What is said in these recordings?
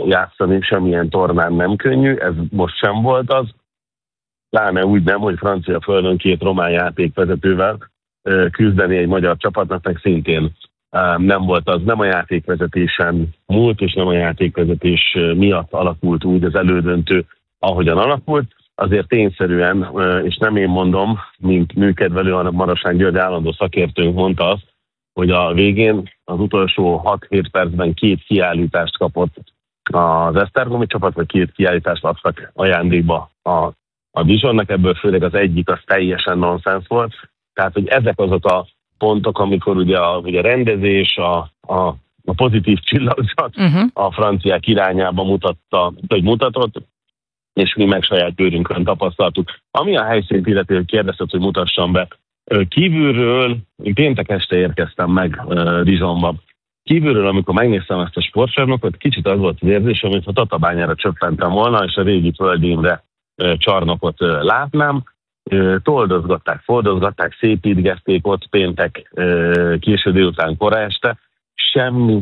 játszani semmilyen tornán nem könnyű, ez most sem volt az. Pláne úgy nem, hogy francia földön 2 román játékvezetővel küzdeni egy magyar csapatnak, meg szintén nem volt az, nem a játékvezetésen múlt, és nem a játékvezetés miatt alakult úgy az elődöntő, ahogyan alakult. Azért tényszerűen, és nem én mondom, mint műkedvelő, hanem Marosán György állandó szakértőnk mondta azt, hogy a végén az utolsó 6-7 percben 2 kiállítást kapott az esztergomi csapat, vagy 2 kiállítást adtak ajándékba a Dijonnak, ebből főleg az egyik az teljesen nonsens volt. Tehát, hogy ezek azok a pontok, amikor ugye a rendezés, a pozitív csillagzat a franciák irányába mutatott, és mi meg saját bőrünkön tapasztaltuk. Ami a helyszínt illeti, hogy kérdezted, hogy mutassam be. Kívülről, péntek este érkeztem meg Dijonba. Kívülről, amikor megnéztem ezt a sportcsarnokot, kicsit az volt az érzésem, mintha Tatabányára csöppentem volna, és a régi Föld Imre csarnokot látnám. Toldozgatták, fordozgatták, szépítgették ott péntek késő délután, kora este. Semmi,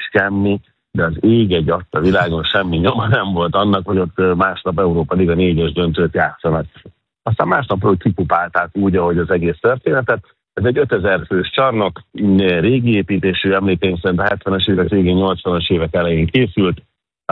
de az ég egy a világon semmi nyoma nem volt annak, hogy ott másnap Európa Liga 4-es döntőt játszanak. Aztán másnapról kipupálták úgy, ahogy az egész történetet. Ez egy 5000 fős csarnok, régi építésű, emlékeim szerint a 70-es évek végén, 80-as évek elején készült.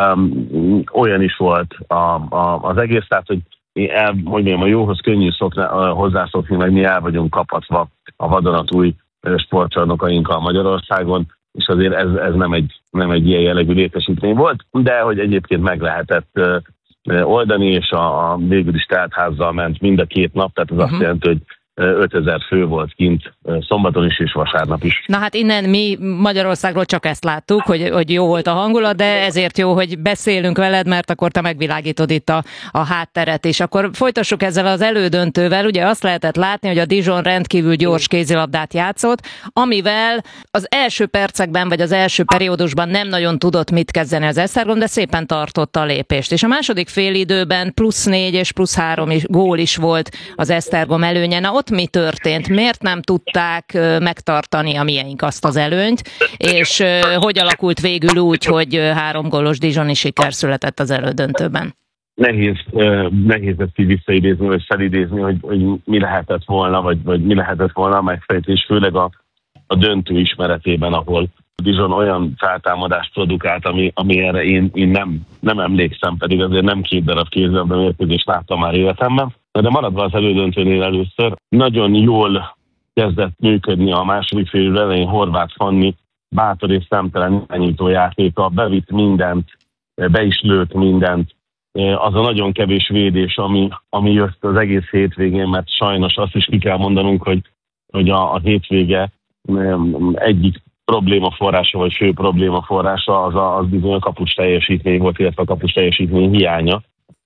Olyan is volt az egész, tehát, hogy a jóhoz könnyű hozzászokni, meg mi el vagyunk kapatva a vadonatúj sportcsarnokainkkal Magyarországon, és azért ez nem egy ilyen jellegű létesítmény volt, de hogy egyébként meg lehetett oldani, és végül is teltházzal ment mind a 2 nap, tehát az azt jelenti, hogy 5000 fő volt kint szombaton is és vasárnap is. Na hát innen mi Magyarországról csak ezt láttuk, hogy jó volt a hangulat, de ezért jó, hogy beszélünk veled, mert akkor te megvilágítod itt a hátteret, és akkor folytassuk ezzel az elődöntővel. Ugye azt lehetett látni, hogy a Dijon rendkívül gyors kézilabdát játszott, amivel az első percekben vagy az első periódusban nem nagyon tudott mit kezdeni az Esztergom, de szépen tartotta a lépést. És a második félidőben +4 és +3 gól is volt az Esztergom előnye. Na, ott mi történt? Miért nem tudták megtartani a mieink azt az előnyt? És hogy alakult végül úgy, hogy 3 gólos dijoni siker született az elődöntőben? Nehéz ezt így visszaidézni, vagy felidézni, hogy mi lehetett volna, vagy mi lehetett volna a megfejtés, főleg a döntő ismeretében, ahol a Dijon olyan feltámadást produkált, ami erre én nem emlékszem, pedig azért nem 2 darab kézilabda mérkőzést láttam már életemben. De maradva az elődöntőnél először, nagyon jól kezdett működni a második fél elején Horváth Fanni bátor és számtalan irányító játéka, bevitt mindent, be is lőtt mindent. Az a nagyon kevés védés, ami jött az egész hétvégén, mert sajnos azt is ki kell mondanunk, hogy a hétvége egyik problémaforrása, vagy fő problémaforrása az bizony a kapus teljesítmény volt, illetve a kapus teljesítmény hiánya.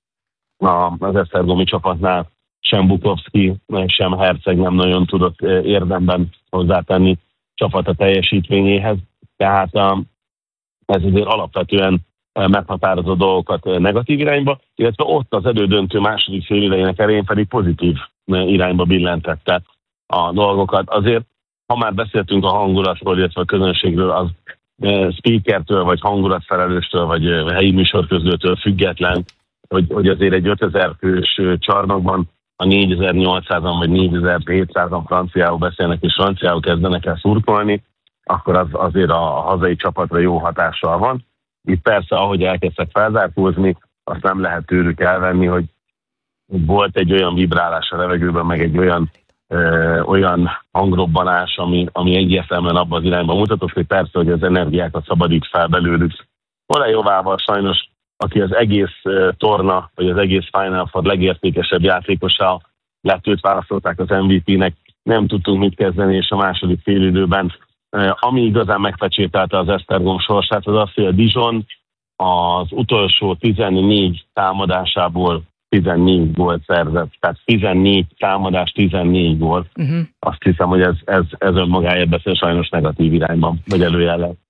Az esztergomi csapatnál sem Bukovszki, sem Herceg nem nagyon tudott érdemben hozzátenni csapata teljesítményéhez. Tehát ez azért alapvetően meghatározó dolgokat negatív irányba, illetve ott az elődöntő második félidejének elején pedig pozitív irányba billentette a dolgokat. Azért, ha már beszéltünk a hangulatról, illetve a közönségről, az speakertől, vagy hangulatfelelőstől, vagy helyi műsorközlőtől független, hogy azért egy 5000 fős csarnokban a 4800-an vagy 4700-an franciául beszélnek és franciául kezdenek el szurkolni, akkor az azért a hazai csapatra jó hatással van. Itt persze, ahogy elkezdtek felzárkózni, azt nem lehet tőlük elvenni, hogy volt egy olyan vibrálás a levegőben, meg egy olyan hangrobbanás, ami egyértelműen abban az irányban mutatott, hogy persze, hogy az energiákat szabadít fel belőlük. Olajovával sajnos, aki az egész torna, vagy az egész Final Four legértékesebb játékosa lett, őt választották az MVP-nek, nem tudtunk mit kezdeni, és a második félidőben, ami igazán megpecsételte az Esztergom sorsát, az az, hogy a Dijon az utolsó 14 támadásából 14 gólt szerzett, tehát 14 támadás, 14 gól. Azt hiszem, hogy ez önmagáért beszél sajnos negatív irányban, vagy előjellel.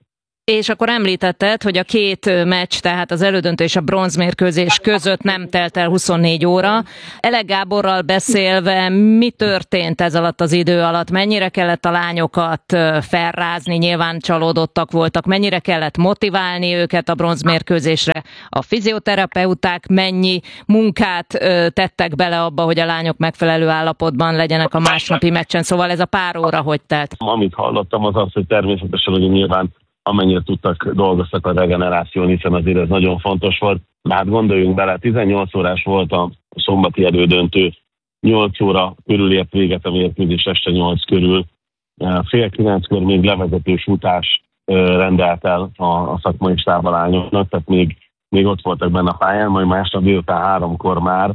És akkor említetted, hogy a két meccs, tehát az elődöntő és a bronzmérkőzés között nem telt el 24 óra. Elek Gáborral beszélve, mi történt ez alatt az idő alatt? Mennyire kellett a lányokat felrázni? Nyilván csalódottak voltak. Mennyire kellett motiválni őket a bronzmérkőzésre? A fizioterapeuták mennyi munkát tettek bele abba, hogy a lányok megfelelő állapotban legyenek a másnapi meccsen? Szóval ez a pár óra hogy telt? Amit hallottam az, hogy természetesen, hogy nyilván amennyire tudtak, dolgoztak a regeneráción, hiszen azért ez nagyon fontos volt. De hát gondoljunk bele, 18 órás volt a szombati elődöntő, 8 óra körül ért véget a mérkőzés, este 8 körül. Fél 9-kor még levezetős futás rendelt el a szakmai stáb a lányoknak, tehát még ott voltak benne a pályán, majd másnap délután 3-kor már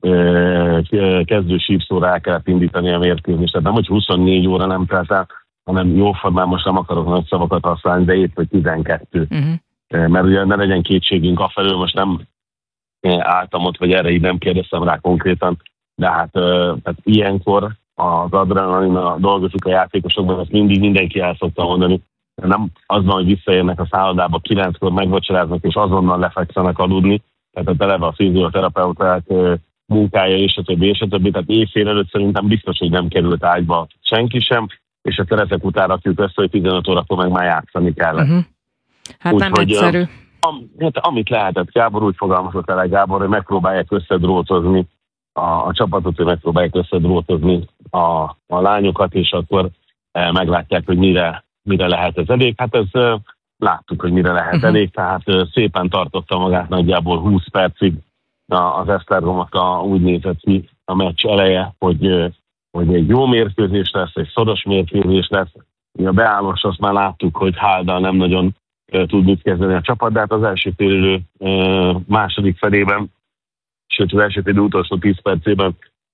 kezdő sípszóra el kellett indítani a mérkőzést. Tehát nem, hogy 24 óra nem telt el, hanem jóformán most nem akarok nagy szavakat használni, de 7 vagy 12. Mert ugye ne legyen kétségünk afelől, most nem álltam ott, vagy erre így nem kérdeztem rá konkrétan, de hát tehát ilyenkor az adrenalin dolgozik a játékosokban, ezt mindig mindenki el szokta mondani. Nem az van, hogy visszaérnek a szállodába, 9-kor megvacsoráznak, és azonnal lefekszenek aludni, tehát a televe a fizioterapeuták munkája, és a többi, és a többi. Tehát éjfél előtt szerintem biztos, hogy nem került ágyba senki sem, és a keretek után rakjuk össze, hogy 15 órakor meg már játszani kellett. Hát nem egyszerű. Amit lehetett, Gábor úgy fogalmazott el, Gábor, hogy megpróbálják összedrótozni a csapatot, hogy megpróbálják összedrótozni a lányokat, és akkor meglátják, hogy mire lehet ez elég. Hát ez láttuk, hogy mire lehet elég, tehát szépen tartotta magát nagyjából 20 percig az Esztergomnak úgy nézett ki a meccs eleje, hogy egy jó mérkőzés lesz, egy szoros mérkőzés lesz. A beállós azt már láttuk, hogy Háldal nem nagyon tud mit kezdeni a csapat, de hát az első félidő második felében, sőt az első félidő utolsó 10 percében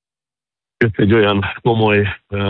jött egy olyan komoly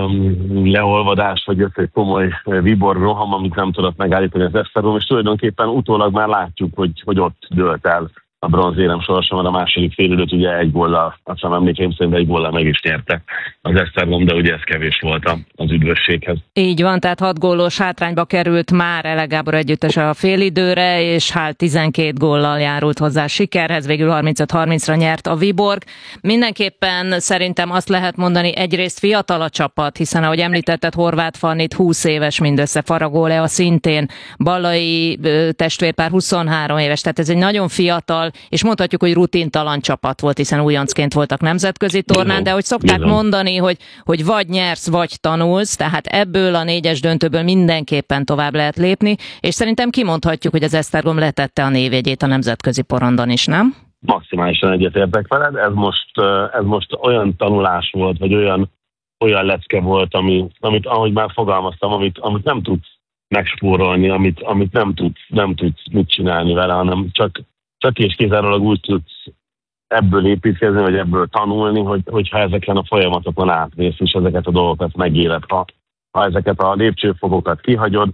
leolvadás, vagy jött egy komoly Vibor roham, amit nem tudott megállítani az Esztergom, és tulajdonképpen utólag már látjuk, hogy ott dőlt el a bronzérem sorsa, mert a második félidőt ugye egy góllal, azt hiszem emlékeim szerint egy góllal meg is nyerte az Esztergom, de ugye ez kevés volt az üdvösséghez. Így van, tehát 6 gólos hátrányba került már Elek Gábor együttes a félidőre, és hát 12 góllal járult hozzá sikerhez, végül 35-30-ra nyert a Viborg. Mindenképpen szerintem azt lehet mondani, egyrészt fiatal a csapat, hiszen ahogy említetted, Horváth Fannit 20 éves mindössze, Faragó Lea szintén, Ballai testvérpár 23 éves, tehát ez egy nagyon fiatal, és mondhatjuk, hogy rutintalan csapat volt, hiszen újoncként voltak nemzetközi tornán, de hogy szokták mondani, hogy vagy nyersz, vagy tanulsz, tehát ebből a 4-es döntőből mindenképpen tovább lehet lépni, és szerintem kimondhatjuk, hogy az Esztergom letette a névjegyét a nemzetközi porondon is, nem? Maximálisan egyetértek veled, ez most olyan tanulás volt, vagy olyan lecke volt, amit ahogy már fogalmaztam, amit nem tudsz megspórolni, amit nem tudsz mit csinálni vele, hanem csak és kizárólag úgy tudsz ebből építkezni, vagy ebből tanulni, hogyha ezeken a folyamatokon átmész, és ezeket a dolgokat megéled. Ha ezeket a lépcsőfokokat kihagyod,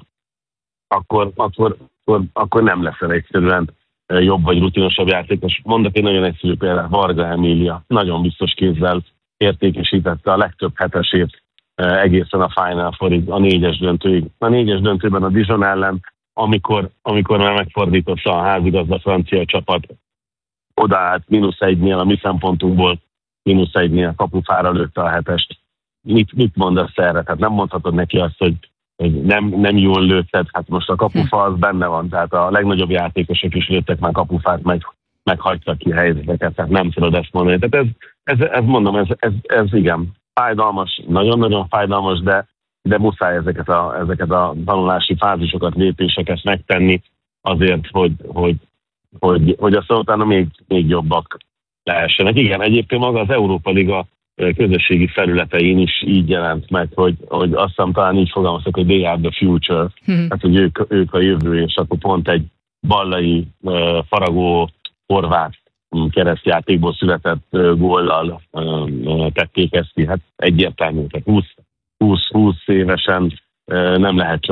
akkor nem leszel egyszerűen jobb vagy rutinosabb játékos. Mondok egy nagyon egyszerű példát, Varga Emília nagyon biztos kézzel értékesítette a legtöbb hetesét egészen a Final Fourig, a 4-es döntőig. A 4-es döntőben a Dijon ellen, amikor már megfordította a házigazda francia csapat, odaállt -1-nél, a mi szempontunkból -1-nél kapufára lőtte a hetest. Mit mondasz erre? Tehát nem mondhatod neki azt, hogy nem jól lőtted, hát most a kapufa az benne van, tehát a legnagyobb játékosok is lőttek már kapufát, meg hagytak ki helyzeteket, tehát nem tudod ezt mondani. Tehát ez igen, fájdalmas, nagyon-nagyon fájdalmas, de muszáj ezeket a tanulási fázisokat, lépéseket megtenni azért, hogy aztán utána még jobbak lehessenek. Igen, egyébként maga az Európa Liga közösségi felületein is így jelent meg, hogy azt hiszem talán így fogalmaztak, hogy they are the future, tehát hogy ők a jövő, és akkor pont egy Ballai, Faragó, Horváth keresztjátékból született góllal tették ezt ki. Hát egyértelmű, tehát 20 évesen nem lehet csodát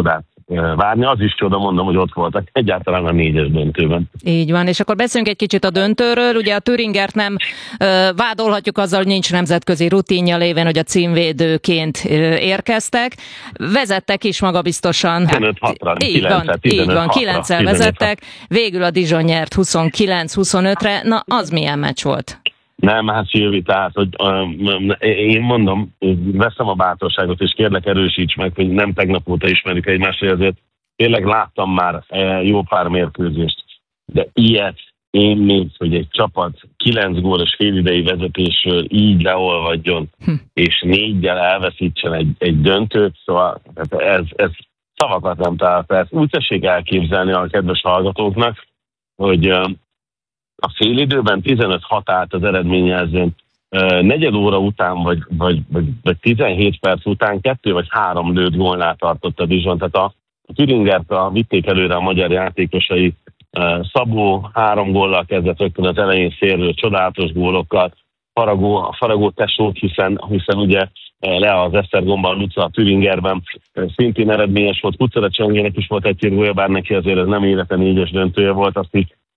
várni. Az is csoda, mondom, hogy ott voltak egyáltalán a 4-es döntőben. Így van, és akkor beszéljünk egy kicsit a döntőről. Ugye a Thüringert nem vádolhatjuk azzal, hogy nincs nemzetközi rutinja lévén, hogy a címvédőként érkeztek. Vezettek is magabiztosan. 15-6-ra, így van, 9-el vezettek. Végül a Dijon nyert 29-25-re. Na, az milyen meccs volt? Nem, hát Szilvi, tehát, hogy én mondom, veszem a bátorságot, és kérlek erősíts meg, hogy nem tegnap óta ismerjük egymást, hogy azért tényleg láttam már jó pár mérkőzést, de ilyet én még, hogy egy csapat 9 gólos félidei vezetésről így leolvadjon, és 4-gyel elveszítsen egy döntőt, szóval ez szavakat nem talál fel. Ezt úgy tessék elképzelni a kedves hallgatóknak, hogy a félidőben 15-6 állt az eredményjelzőn, negyed óra után, vagy 17 perc után 2 vagy 3 lőtt gólnál tartott a Dijon. Tehát a Thüringert vitték előre a magyar játékosai. Szabó 3 góllal kezdett rögtön az elején szélről, csodálatos gólokkal. Faragó tesót, hiszen ugye le az Esztergomban, Luca a Thüringerben szintén eredményes volt. Kucera Csengének is volt egy gólja, bár neki azért ez nem élete 4-es döntője volt, azt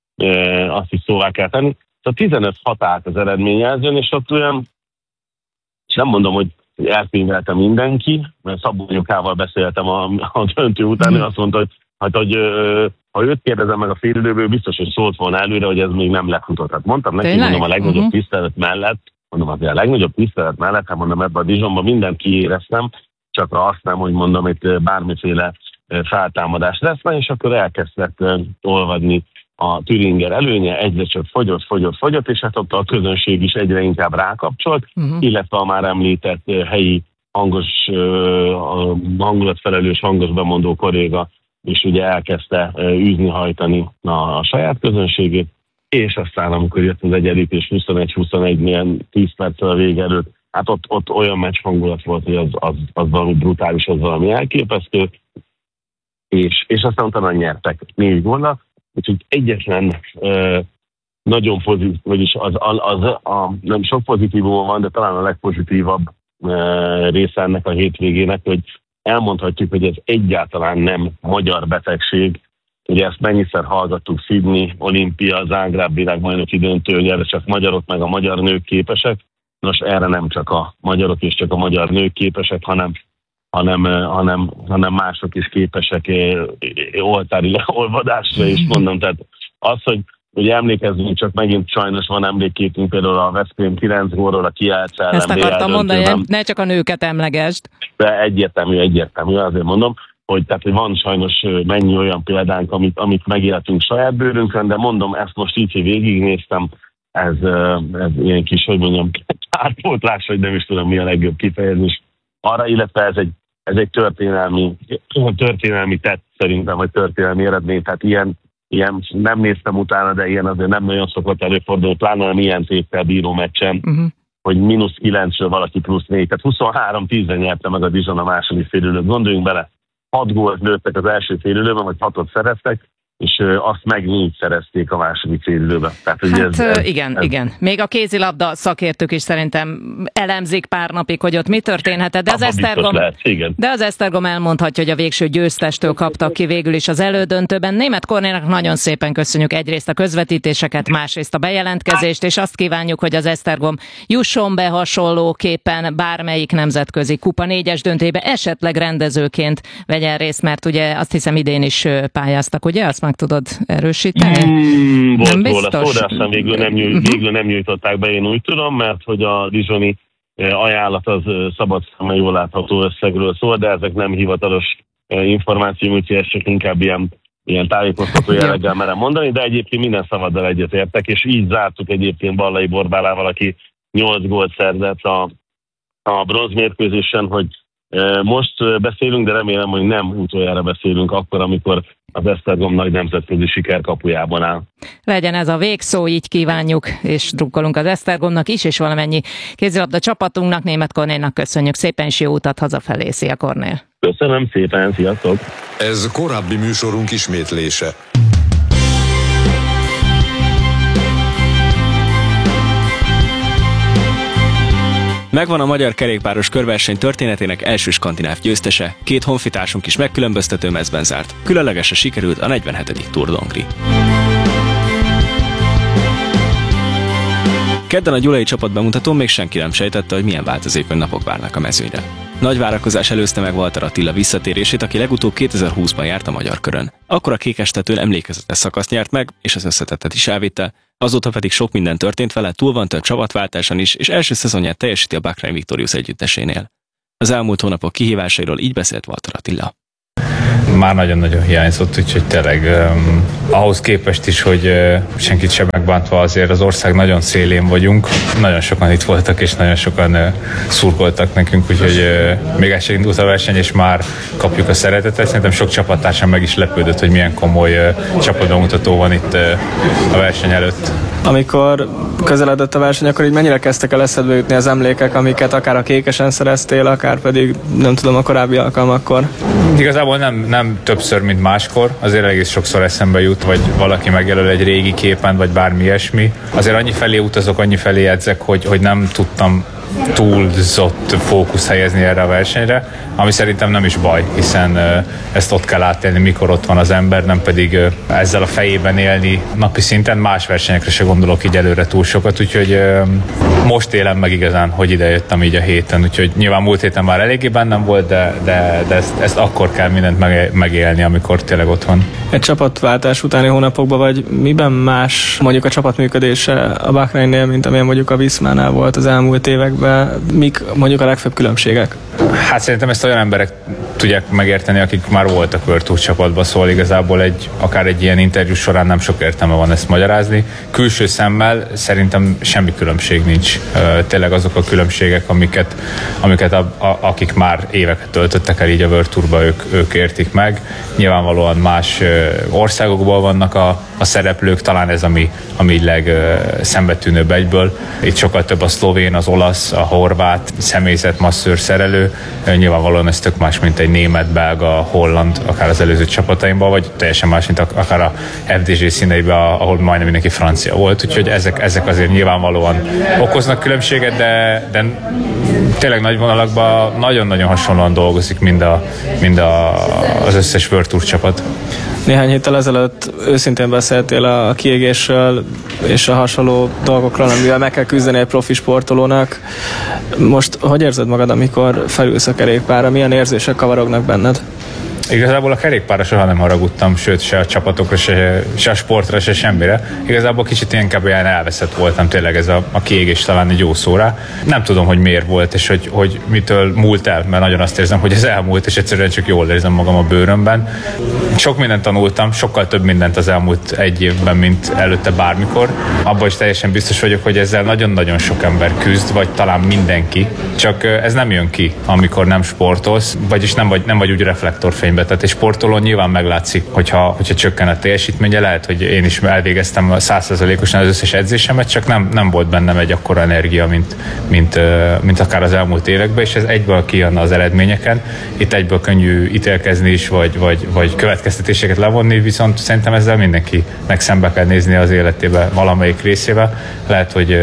is szóvá kell tenni. Szóval 15-6 állt az eredményjelzőn, és ott olyan, és nem mondom, hogy elkönyveltem mindenki, mert Szabó Nyukával beszéltem a döntő után, ő azt mondta, hogy ha őt kérdezem meg a félidőből, biztos, hogy szólt volna előre, hogy ez még nem lefutott. Tehát mondtam neki, mondom, a legnagyobb tisztelet mellett, hát mondom, ebben a Dijonban mindent kiéreztem, csak azt nem, hogy mondom, itt bármiféle feltámadás lesz, és akkor elkezdett olvadni a Thüringer előnye, egyre csak fogyott, és hát ott a közönség is egyre inkább rákapcsolt, illetve a már említett helyi hangulatfelelős, hangos bemondó kolléga is ugye elkezdte űzni, hajtani a saját közönségét, és aztán amikor jött az egyenlítés 21-21-nél 10 perccel a vége előtt, hát ott olyan meccs hangulat volt, hogy az valami brutális, az valami elképesztő, és aztán utána nyertek 4 góllal. Úgyhogy egyetlen nagyon pozitív, vagyis nem sok pozitívum van, de talán a legpozitívabb része ennek a hétvégének, hogy elmondhatjuk, hogy ez egyáltalán nem magyar betegség. Ugye ezt mennyiszer hallgattuk, Sydney, Olimpia, Zágráb világbajnoki döntő, hogy erre csak magyarok meg a magyar nők képesek. Nos, erre nem csak a magyarok és csak a magyar nők képesek, hanem mások is képesek oltári leolvadásra, és mondom, tehát az, hogy emlékezzünk, csak megint sajnos van emlékképünk például a Veszprém 9 gólról, a Kielc ellen. Ezt akartam mondani, ne csak a nőket emlegesd. De egyértelmű, azért mondom, hogy van sajnos mennyi olyan példánk, amit megéltünk saját bőrünkön, de mondom, ezt most így, hogy végignéztem, ez ilyen kis, hogy mondjam, árpótlás, hogy nem is tudom, mi a legjobb kifejezés arra, illetve ez egy történelmi tett szerintem, vagy történelmi eredmény, tehát ilyen nem néztem utána, de ilyen azért nem nagyon szokott előfordulni, pláne nem ilyen téttel bíró meccsen, hogy -9-ről valaki +4, tehát 23-10-re nyerte meg a Dijon a második félidőt. Gondoljunk bele, 6 gólt lőttek az első félidőben, vagy 6-ot szereztek, és azt meg 4 szerezték a második félidőben. Igen. Még a kézilabda szakértők is szerintem elemzik pár napig, hogy ott mi történhetett, de az Esztergom elmondhatja, hogy a végső győztestől kaptak ki végül is az elődöntőben. Németh Kornélnak nagyon szépen köszönjük egyrészt a közvetítéseket, másrészt a bejelentkezést, és azt kívánjuk, hogy az Esztergom jusson be hasonlóképpen bármelyik nemzetközi kupa 4-es döntőbe, esetleg rendezőként vegyen részt, mert ugye azt hiszem idén is pályáztak, ugye? Azt meg tudod erősíteni? Volt róla szó, de aztán végül nem nyújtották be, én úgy tudom, mert hogy a dijoni ajánlat az szabad száma jól látható összegről szól, de ezek nem hivatalos információ, úgyhogy ez csak inkább ilyen tájékoztató jelleggel merem mondani, de egyébként minden szavaddal egyetértek, és így zártuk egyébként Ballai Borbálával, aki 8 gólt szerzett a bronzmérkőzésen, hogy most beszélünk, de remélem, hogy nem utoljára beszélünk akkor, amikor az Esztergom nagy nemzetközi siker kapujában áll. Legyen ez a végszó, így kívánjuk, és drukkolunk az Esztergomnak is, és valamennyi kézilabda csapatunknak. Németh Kornélnak köszönjük szépen, és jó utat hazafelé. Szia, Kornél! Köszönöm szépen, sziasztok! Ez korábbi műsorunk ismétlése. Megvan a magyar kerékpáros körverseny történetének első skandináv győztese, 2 honfitársunk is megkülönböztető mezben zárt. Különlegesre sikerült a 47. Tour d'Hongrie. Kedden a gyulai csapat bemutatón még senki nem sejtette, hogy milyen változékony napok várnak a mezőnyre. Nagy várakozás előzte meg Walter Attila visszatérését, aki legutóbb 2020-ban járt a Magyar Körön. Akkor a kékestetőn emlékezetes szakaszt nyert meg, és az összetettet is elvitte, azóta pedig sok minden történt vele, túl van több csapatváltáson is, és első szezonját teljesíti a Bahrain Victorious együttesénél. Az elmúlt hónapok kihívásairól így beszélt Walter Attila. Már nagyon-nagyon hiányzott, úgyhogy tényleg ahhoz képest is, hogy senkit sem megbántva, azért az ország nagyon szélén vagyunk. Nagyon sokan itt voltak, és nagyon sokan szurkoltak nekünk, úgyhogy még el sem indult a verseny, és már kapjuk a szeretetet. Szerintem sok csapattársam meg is lepődött, hogy milyen komoly csapatbemutató van itt a verseny előtt. Amikor közeledett a verseny, akkor így mennyire kezdtek el eszedbe jutni az emlékek, amiket akár a kékesen szereztél, akár pedig nem tudom, a korábbi alkalmakkor? Igazából nem többször, mint máskor, azért egész sokszor eszembe jut, vagy valaki megjelöl egy régi képen, vagy bármi ilyesmi. Azért annyi felé utazok, annyi felé edzek, hogy nem tudtam túlzott fókusz helyezni erre a versenyre, ami szerintem nem is baj, hiszen ezt ott kell átélni, mikor ott van az ember, nem pedig ezzel a fejében élni napi szinten. Más versenyekre se gondolok így előre túl sokat, úgyhogy most élem meg igazán, hogy ide jöttem így a héten, úgyhogy nyilván múlt héten már eléggé bennem volt, de ezt akkor kell mindent megélni, amikor tényleg ott van. Egy csapatváltás utáni hónapokban vagy miben más mondjuk a csapatműködése a Bahreinnél, mint amilyen mondjuk a Viszmánál volt az elmúlt években? Mik mondjuk a legfőbb különbségek? Hát szerintem ezt olyan emberek tudják megérteni, akik már voltak World Tour csapatban, szóval igazából akár egy ilyen interjú során nem sok értelme van ezt magyarázni. Külső szemmel szerintem semmi különbség nincs. Tényleg azok a különbségek, amiket akik már éveket töltöttek el így a World Tourba, ők értik meg. Nyilvánvalóan más országokból vannak a szereplők, talán ez ami így legszembetűnőbb egyből. Itt sokkal több a szlovén, az olasz, a horvát személyzet, masszőr, szerelő. Nyilvánvalóan ez tök más, mint egy német, belga, holland, akár az előző csapataimban, vagy teljesen más, mint akár a FDG színeiben, ahol majdnem mindenki francia volt. Úgyhogy ezek azért nyilvánvalóan okoznak különbséget, de tényleg nagy vonalakban nagyon-nagyon hasonlóan dolgozik az összes World Tour csapat. Néhány héttel ezelőtt őszintén beszéltél a kiégésről és a hasonló dolgokról, amivel meg kell küzdeni egy profi sportolónak. Most hogy érzed magad, amikor felülsz a kerékpárra? Milyen érzések kavarognak benned? Igazából a kerékpárra soha nem haragudtam, sőt, se a csapatokra, se a sportra, se semmire. Igazából kicsit inkább olyan elveszett voltam, tényleg ez a kiégés talán egy jó szó rá. Nem tudom, hogy miért volt, és hogy mitől múlt el, mert nagyon azt érzem, hogy ez elmúlt, és egyszerűen csak jól érzem magam a bőrömben. Sok mindent tanultam, sokkal több mindent az elmúlt egy évben, mint előtte bármikor. Abban is teljesen biztos vagyok, hogy ezzel nagyon-nagyon sok ember küzd, vagy talán mindenki, csak ez nem jön ki, amikor nem sportolsz, vagyis nem vagy úgy reflektorfényben. Tehát egy sportolón nyilván meglátszik, hogyha csökken a teljesítménye, lehet, hogy én is elvégeztem 100%-osan az összes edzésemet, csak nem volt bennem egy akkora energia, mint akár az elmúlt években, és ez egyből kijön az eredményeken. Itt egyből könnyű ítélkezni is, vagy következtetéseket levonni, viszont szerintem ezzel mindenkinek szembe kell nézni az életébe valamelyik részével. Lehet, hogy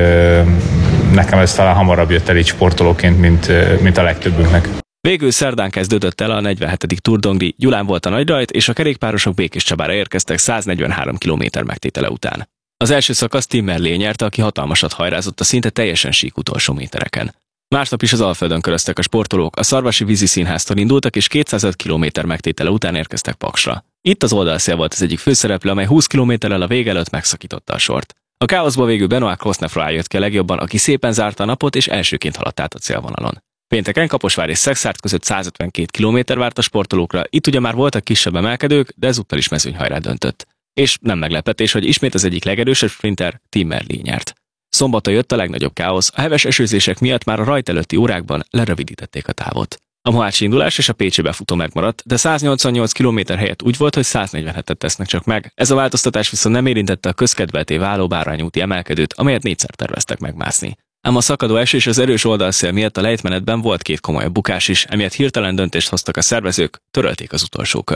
nekem ez talán hamarabb jött el így sportolóként, mint a legtöbbünknek. Végül szerdán kezdődött el a 47. Tour d'Hongrie, Gyulán volt a nagy rajt, és a kerékpárosok Békés Csabára érkeztek 143 km megtétele után. Az első szakasz Tim Merlier nyerte, aki hatalmasat hajrázott a szinte teljesen sík utolsó métereken. Másnap is az Alföldön köröztek a sportolók, a Szarvasi Vízi Színháztól indultak, és 205 km megtétele után érkeztek Paksra. Itt az oldalszél volt az egyik főszereplő, amely 20 km-rel a vége előtt megszakította a sort. A káoszból végül Benoît Cosnefroy jött ki a legjobban, aki szépen zárta a napot, és elsőként haladt át a célvonalon. Pénteken Kaposvár és Szexárd között 152 km várt a sportolókra, itt ugye már voltak kisebb emelkedők, de ezúttal is mezőnyhajrá döntött. És nem meglepetés, hogy ismét az egyik legerősebb sprinter, Tim Merlier nyert. Szombaton jött a legnagyobb káosz, a heves esőzések miatt már a rajt előtti órákban lerövidítették a távot. A mohácsi indulás és a pécsi befutó megmaradt, de 188 km helyett úgy volt, hogy 147-et tesznek csak meg. Ez a változtatás viszont nem érintette a közkedvelté váló Bárványúti emelkedőt, amelyet 4-szer terveztek megmászni. Ám a szakadó eső és az erős oldalszél miatt a lejtmenetben volt két komolyabb bukás is, emiatt hirtelen döntést hoztak a szervezők, törölték az utolsó kört.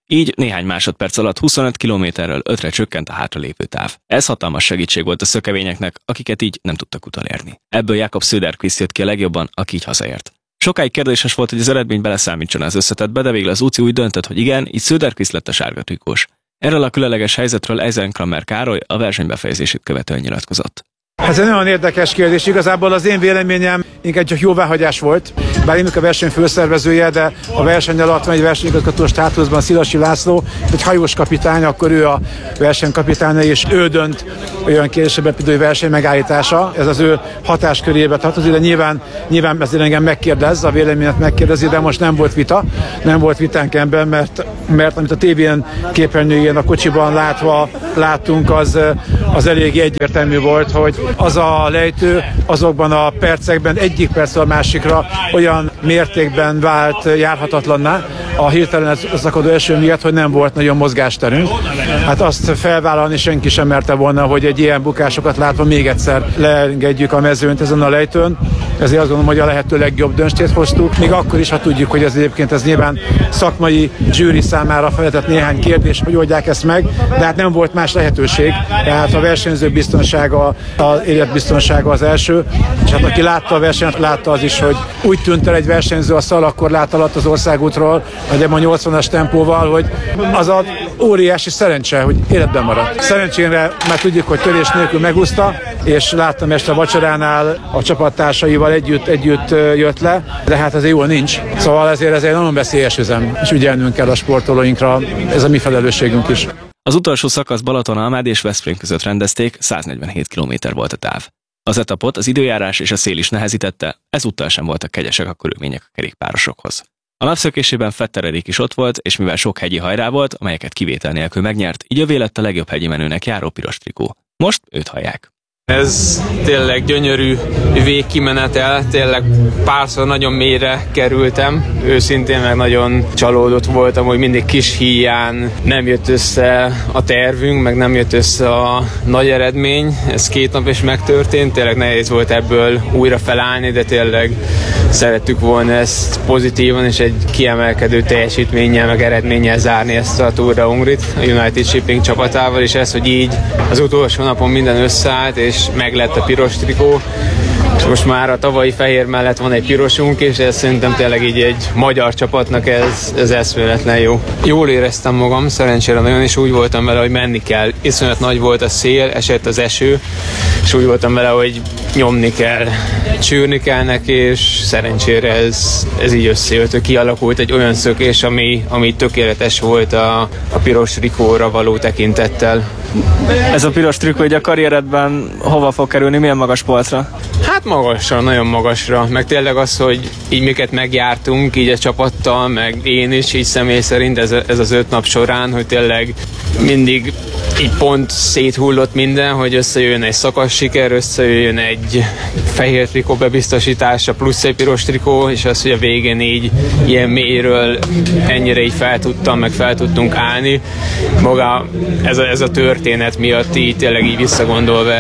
Így néhány másodperc alatt 25 kilométerről 5-re csökkent a hátralévő táv. Ez hatalmas segítség volt a szökevényeknek, akiket így nem tudtak utolérni. Ebből Jakob Söderqvist jött ki a legjobban, aki így hazaért. Sokáig kérdéses volt, hogy az eredmény beleszámítson az összetettbe, de végül az UCI úgy döntött, hogy igen, így Söderqvist lett a sárga trikós. Erről a különleges helyzetről Eisenkramer Károly a verseny befejezését követően nyilatkozott. Ez egy nagyon érdekes kérdés. Igazából az én véleményem inkább csak jóváhagyás volt. Bár én a verseny főszervezője, de a verseny alatt van egy versenyigazgató státuszban Szilasi László, egy hajós kapitány, akkor ő a versenykapitánya, és ő dönt olyan kérdésében, például verseny megállítása. Ez az ő hatáskörébe tartozik, de nyilván ezért engem megkérdez, a véleményet megkérdezi, de most nem volt vita. Nem volt vitánk ebben, mert amit a tévén képernyőjén a kocsiban láttunk, az elég egyértelmű volt, hogy az a lejtő azokban a percekben egyik percről a másikra olyan mértékben vált járhatatlanná a hirtelen szakadó eső miatt, hogy nem volt nagyon mozgásterünk. Hát azt felvállalni senki sem merte volna, hogy egy ilyen bukásokat látva még egyszer leengedjük a mezőnyt ezen a lejtőn. Ezért azt gondolom, hogy a lehető legjobb döntést hoztuk, még akkor is, ha tudjuk, hogy ez egyébként ez nyilván szakmai zsűri számára felvetett néhány kérdés, hogy oldják ezt meg, de hát nem volt más lehetőség. Tehát a versenyző biztonsága, az életbiztonsága az első, és hát aki látta a versenyt, látta az is, hogy úgy tűnt el egy versenyző a szalagkorlát alatt az országútról, nagyjából 80-as tempóval, hogy az a óriási szerencse, hogy életben maradt. Szerencsére már tudjuk, hogy törés nélkül megúszta, és láttam este a vacsoránál a csapattársaival együtt jött le, de hát azért jól nincs. Szóval ezért ez egy nagyon veszélyes üzem, és ügyelnünk kell a sportolóinkra, ez a mi felelősségünk is. Az utolsó szakasz Balatonalmád és Veszprém között rendezték, 147 km volt a táv. Az etapot az időjárás és a szél is nehezítette, ezúttal sem voltak kegyesek a körülmények a kerékpárosokhoz. A napszökésében Vetter Erik is ott volt, és mivel sok hegyi hajrá volt, amelyeket kivétel nélkül megnyert, így övé lett a legjobb hegyi menőnek járó piros trikó. Most őt hallják. Ez tényleg gyönyörű végkimenetel, tényleg párszor nagyon mélyre kerültem. Őszintén meg nagyon csalódott voltam, hogy mindig kis híján nem jött össze a tervünk, meg nem jött össze a nagy eredmény. Ez 2 nap is megtörtént, tényleg nehéz volt ebből újra felállni, de tényleg szerettük volna ezt pozitívan és egy kiemelkedő teljesítménnyel, meg eredménnyel zárni ezt a Tour de Hongrit a United Shipping csapatával, és ez, hogy így az utolsó napon minden összeállt, és meglett a piros trikó. És most már a tavalyi fehér mellett van egy pirosunk, és ez szerintem tényleg így egy magyar csapatnak ez eszméletlen jó. Jól éreztem magam, szerencsére nagyon, és úgy voltam vele, hogy menni kell. Iszonyat nagy volt a szél, esett az eső, és úgy voltam vele, hogy nyomni kell, csűrni kell neki, és szerencsére ez így összejött, hogy kialakult egy olyan szökés, ami tökéletes volt a piros trikóra való tekintettel. Ez a piros trikó így a karrieredben hova fog kerülni, milyen magas polcra? Hát magasra, nagyon magasra, meg tényleg az, hogy így miket megjártunk, így a csapattal, meg én is így személy szerint ez az 5 nap során, hogy tényleg mindig így pont széthullott minden, hogy összejöjjön egy szakasz siker, összejöjjön egy fehér trikó bebiztosítása, plusz egy piros trikó, és az, hogy a végén így ilyen mélyről ennyire így fel tudtunk állni. Maga ez a történet miatt így tényleg így visszagondolva,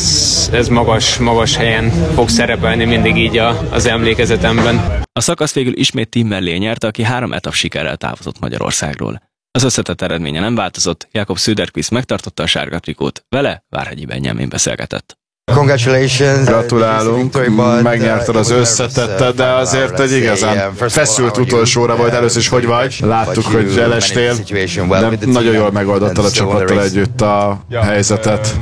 ez magas helyen fog szerepelni mindig így az emlékezetemben. A szakasz végül ismét Tim Merlier nyerte, aki 3 etap sikerrel távozott Magyarországról. Az összetett eredménye nem változott, Jakob Söderqvist megtartotta a sárga trikót, vele Várhegyi Benjamin beszélgetett. Gratulálunk, megnyerted az összetettet, de azért egy igazán feszült utolsóra volt. Először is, hogy vagy? Láttuk, hogy elestél, de nagyon jól megoldottad a csapattal együtt a helyzetet.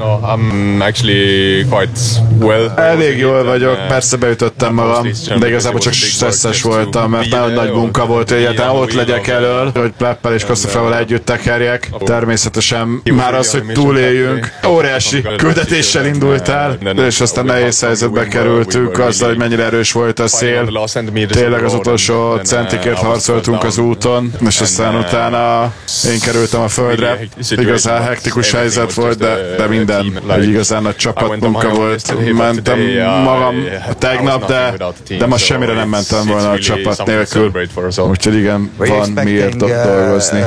Elég jól vagyok, persze beütöttem magam, de igazából csak stresszes voltam, mert nagyon nagy munka volt, hogy egyáltalán ott legyek elől, hogy Pleppel és Kostafrával együtt tekerjek. Természetesen már az, hogy túléljünk, óriási küldetéssel indultál, és aztán nehéz helyzetbe kerültünk azzal, hogy mennyire erős volt a szél. Tényleg az utolsó centikért harcoltunk az úton, és aztán utána én kerültem a földre. Igazán hektikus helyzet volt, de minden egy igazán nagy csapatmunka volt. Mentem magam tegnap, de ma semmire nem mentem volna a csapat nélkül. Úgyhogy igen, van miért dolgozni.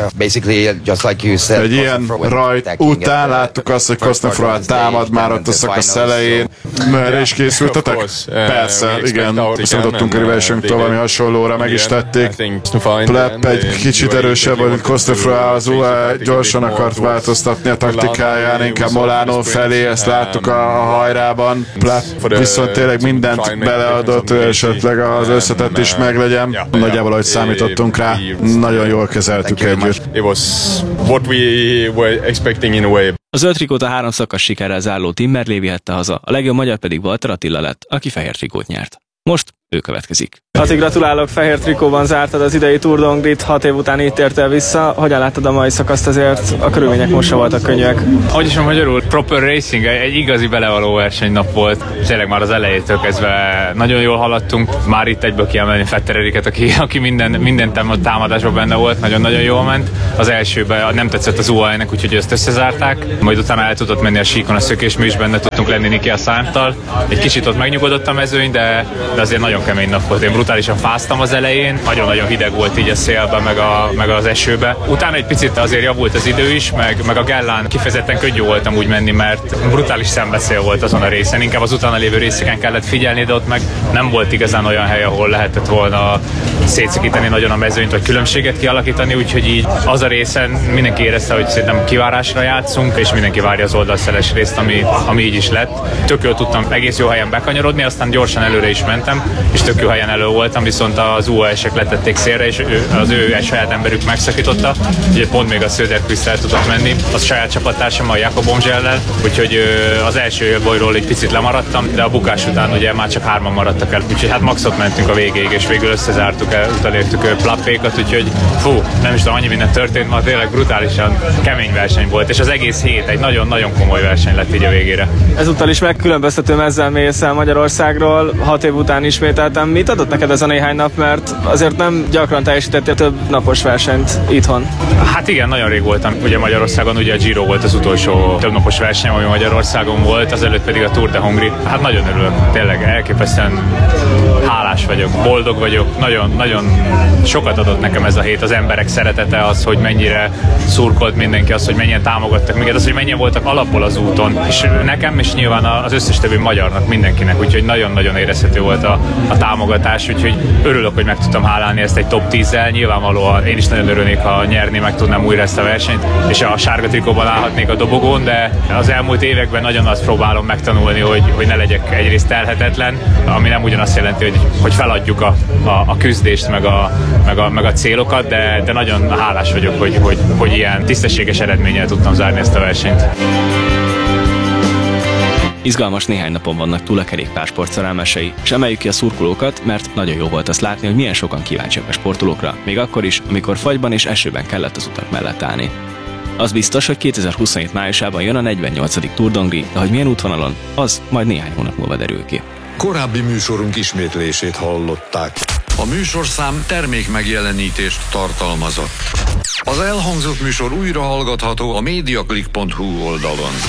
Egy ilyen rajt után láttuk azt, hogy Kostafrával támad már ott a szakasz elején, elején. Erre is készültetek? Persze, igen. Számítottunk a versenytől valami hasonlóra, meg is tették. Plepp egy kicsit erősebb volt, mint Costefroy, az UAE gyorsan akart változtatni a taktikáján, inkább Molano felé, ezt láttuk a hajrában. Plepp viszont tényleg mindent beleadott, esetleg az összetett is meglegyen. Nagyjából, ahogy számítottunk rá, nagyon jól kezeltük együtt. A zöld trikót a 3 szakasz sikerrel zárló Tim Merléh vihette haza, a legjobb magyar pedig Walter Attila lett, aki fehér trikót nyert. Most ő következik. Ati, gratulálok, fehér trikóban zártad az idei Tour d'Hongrit, 6 év után így tértél vissza. Hogyan láttad a mai szakaszt, azért a körülmények most se voltak könnyűek? Ahogy is magyarul, proper racing, egy igazi belevaló versenynap volt. Tényleg már az elejétől kezdve nagyon jól haladtunk. Már itt egyből kiemelni Vetter Eriket, aki minden támadásban benne volt, nagyon-nagyon jól ment. Az elsőben nem tetszett az UAE-nek, úgyhogy ezt összezárták. Majd utána el tudott menni a síkon a szökés, mi is benne tudtunk lenni Niki a Sánttal. Egy kicsit ott megnyugodott a mezőny, de azért nagyon kemény nap volt. Én brutálisan fáztam az elején, nagyon-nagyon hideg volt így a szélben, meg az esőbe. Utána egy picit azért javult az idő is, meg a Gellán kifejezetten könnyű voltam úgy menni, mert brutális szembeszél volt azon a részen. Inkább az utána lévő részeken kellett figyelni, de ott meg nem volt igazán olyan hely, ahol lehetett volna szétszakítani nagyon a mezőnyt, vagy különbséget kialakítani, úgyhogy így az a részen mindenki érezte, hogy szerintem kivárásra játszunk, és mindenki várja az oldalszeles részt, ami így is lett. Tök jól tudtam egész jó helyen bekanyarodni, aztán gyorsan előre is mentem, és tök jó helyen elő voltam, viszont az UAE-sek letették szélre, és az ő saját emberük megszakította, ugye pont még a Söderqvist-tel tudott menni, az saját csapattársam a Jakob Omzsellel, úgyhogy az első élbolyról egy picit lemaradtam, de a bukás után ugye már csak 3-an maradtak el, úgyhogy hát maxot mentünk a végéig, és végül összezártuk el, utolértük Plappékat, úgyhogy nem is tudom, annyi minden történt, ma tényleg brutálisan kemény verseny volt, és az egész hét egy nagyon-nagyon komoly verseny lett így a végére. Ezúttal is megkülönböztető mezzel mész el Magyarországról, 6 év után ismételtem. Mit adott neked ez a néhány nap, mert azért nem gyakran teljesítettél több napos versenyt itthon? Hát igen, nagyon rég voltam. Ugye Magyarországon ugye a Giro volt az utolsó többnapos verseny, ami Magyarországon volt, azelőtt pedig a Tour de Hongrie. Hát nagyon örülök, tényleg elképesztően hálás vagyok, boldog vagyok, nagyon sokat adott nekem ez a hét, az emberek szeretete, az, hogy mennyire szurkolt mindenki, az, hogy mennyien támogattak minket, az, hogy mennyien voltak alapból az úton, és nekem, és nyilván az összes többi magyarnak, mindenkinek, úgyhogy nagyon-nagyon érezhető volt a támogatás, úgyhogy örülök, hogy meg tudtam hálálni ezt egy top 10-zel, nyilvánvalóan én is nagyon örülnék, ha nyerni meg tudnám újra ezt a versenyt, és a sárga trikóban állhatnék a dobogón, de az elmúlt években nagyon azt próbálom megtanulni, hogy ne legyek egyrészt telhetetlen, ami nem ugyanazt jelenti, hogy feladjuk a küzdést, meg a célokat, de nagyon hálás vagyok, hogy ilyen tisztességes eredménnyel tudtam zárni ezt a versenyt. Izgalmas néhány napon vannak túl a kerékpársport szerelmesei, és emeljük ki a szurkolókat, mert nagyon jó volt azt látni, hogy milyen sokan kíváncsiak a sportolókra, még akkor is, amikor fagyban és esőben kellett az utak mellett állni. Az biztos, hogy 2027 májusában jön a 48. Tour d'Hongrie, de hogy milyen útvonalon, az majd néhány hónap múlva derül ki. Korábbi műsorunk ismétlését hallották. A műsorszám termék megjelenítést tartalmazott. Az elhangzott műsor újra hallgatható a mediaclick.hu oldalon.